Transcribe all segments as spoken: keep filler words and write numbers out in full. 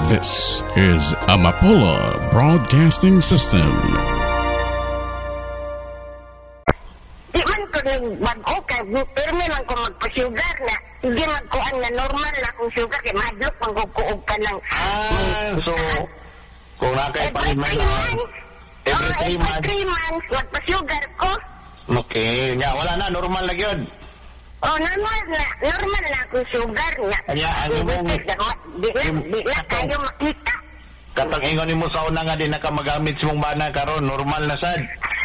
This is Amapola Broadcasting System. Di man ko nagbago kay pirmi man ko magpa-sugar na hindi magkuan na normal na kung sugar kay madlok magkukuog ka ng Ah, so kung nakay every palimay three na months. every Oh, three every months. three months magpa-sugar ko. Okay, nga wala na normal na gyud. Oh, normal na normal na kung sugar na. Kanya ang imong Di na, di na tayo makita. katong ingon nimo sa una nga di na ka magamit sa mong bana karon normal na sad.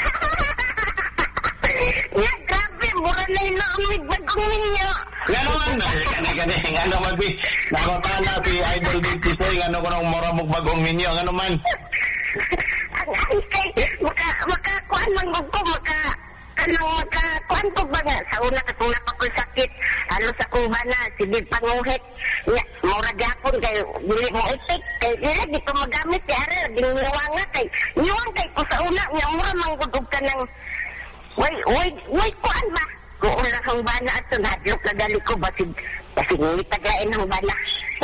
Nga, grabe, mura na yung naamig bagong ninyo. Nga naman, kani kani nga naman bi. Nakotana si Idol Dito Soy nga ko nang mura mong bagong ninyo nga naman. Ay, kay, maka, makakuan man ko, maka, kanang makakuan ko ba nga, sa una ka kung napapasakit, halos sa kuba na, sige panguhit, nga, mura gapon, kay, dili mo itik, kay, nila, di ko magamit, kay, ara, di nga kay, niwang kay ko sa una, nga, mura manggudog ka ng, way, way, way, kuan ba? Kung una kang bana at tunadlok na gali ko, basig, basig ngunit tagain ng bana.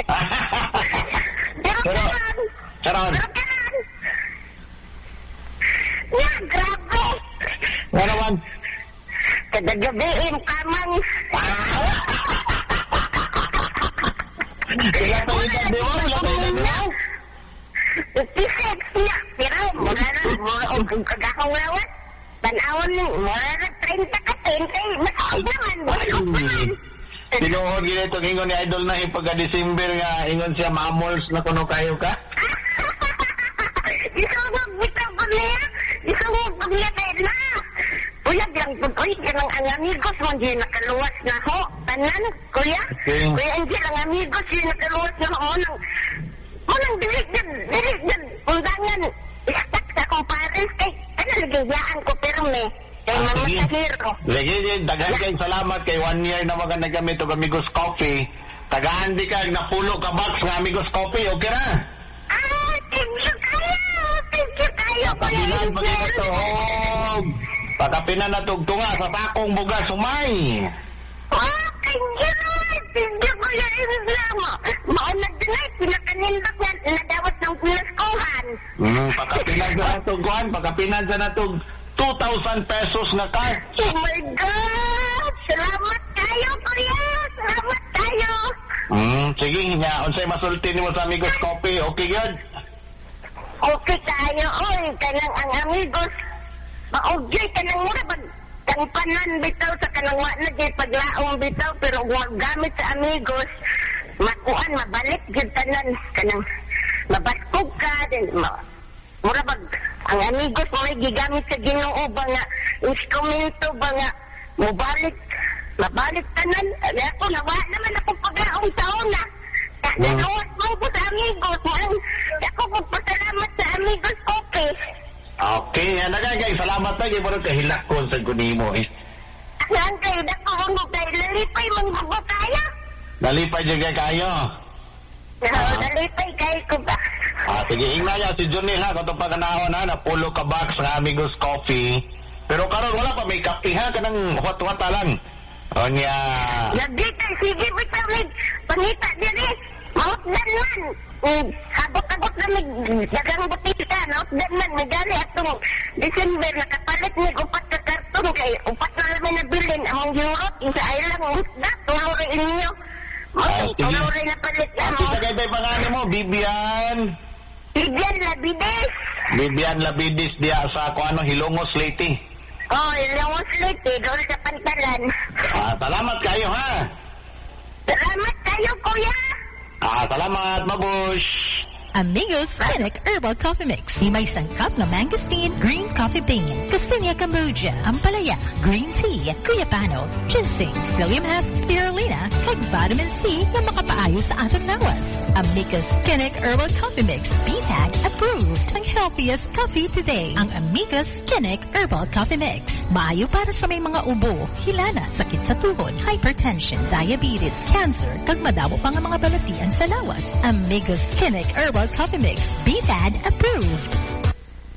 Pero Pero, kanan, karon. pero kanan, nga, grabe. Nga naman. Kada gabiin kamang. Wala pa rin di mo, wala pa rin di mo. fifty-six niya. Pero mula na, mula kung kagakong lawat. Tanawan mo, mula na thirty ka, thirty. Masakit naman, bulok naman. Tinuod gina itong ingon ni Idol na ipagka-December nga ingon siya ma-malls na kuno kayo ka. Gusto mo magbitaw ko niya? Gusto mo maglagay na? Kuya, bilang pagkuy ka ng ang amigos mo, hindi nakaluwas na ho. Tanan, kuya? Okay. Kuya, hindi ang amigos, hindi nakaluwas na ho. Munang, munang dilig dyan, dilig dyan. Undangan, istak sa kong parents kay, ano ligayaan ko, pero may, kay Ah, mama sige. sa hero. Lagi din, daghan kayong salamat kay one year na mga nagamit og Amigos Coffee. Tagaan di ka napulo ka box ng Amigos Coffee, okay na? Ah, thank you kayo! Thank you kayo, kuya. Pakapinan pa kayo to, og pakapinan na tugtunga sa takong bugas sumay. Oh, thank you, Lord. Thank you, kuya. Islamo. Maunag din ay, pinakanindok na nadawat ng pinaskuhan. Hmm, pakapinan sa natugkuhan, pakapinan sa natug two thousand pesos nga card. Oh my God! Salamat kayo, kuya! Salamat kayo! Hmm, sige nga, unsay masulti nimo sa Amigos Coffee, okay good? Okay kayo, oy, kanang ang amigos. Maugyoy ka ng mura, pag tangpanan bitaw sa kanang wala na paglaong bitaw, pero huwag gamit sa amigos, makuan, mabalik yun tanan, kanang mabatkog ka, din, ma, mura pag ang amigos mo may gigamit sa Ginoo ba nga, instrumento ba nga, mabalik, mabalik tanan, ali ako, nawa naman ako paglaong taon na, nagaluwas mo ko sa amigos, man, ako magpasalamat sa amigos, okay. Okay, nga nagagay, salamat na, kaya parang kahilakon sa kunimo eh. Saan kayo na ko mo kayo? Lalipay mong tayo? Nalipay dyan kay kayo. No, nalipay kayo ko ba? Ah, sige, ingna niya si Junil ha, kung pagkanaon ha, napulo ka box ng Amigos Coffee. Pero karon wala pa, may kape ha, kanang hot-hot lang. O niya, Lagi kayo, sige, bitawid. Pangita din eh. Mautdan man. Mm, Habot-habot na may dagang butita. Mautdan man. May gali atong December. Nakapalit ni upat ka karton. Kay upat na namin nabilin. Among Europe. Isa ay lang. Utda. Tuhaw rin inyo. Ah, sige. Tuhaw rin na palit na mo. kita kay pangalan mo, Bibian. Bigyan labides. Bibian Labidis diya sa kung ano, Hilongos Leyte. Oh, ilang ulit eh. Doon sa pantalan. Ah, salamat kayo ha. Salamat kayo, kuya. Ah, salamat, mabush. Amigos Clinic Herbal Coffee Mix. May sangkap na mangosteen, green coffee bean, Cassinia Cambogia, Ampalaya, green tea, Cuyapano, ginseng, psyllium husk spirulina, kag vitamin C na makapaayo sa atong lawas. Amigos Clinic Herbal Coffee Mix. B P A G approved. Ang healthiest coffee today. Ang Amigos Clinic Herbal Coffee Mix. Maayo para sa may mga ubo, hilana, sakit sa tuhod, hypertension, diabetes, cancer, kag madawo pa nga mga balatian sa lawas. Amigos Clinic Herbal Coffee Mix. B P A D approved.